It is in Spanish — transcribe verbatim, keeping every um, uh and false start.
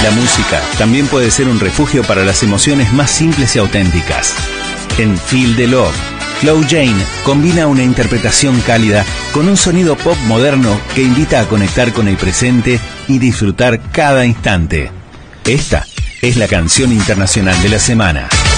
La música también puede ser un refugio para las emociones más simples y auténticas. En Feel the Love, Flo Jane combina una interpretación cálida con un sonido pop moderno que invita a conectar con el presente y disfrutar cada instante. Esta es la canción internacional de la semana.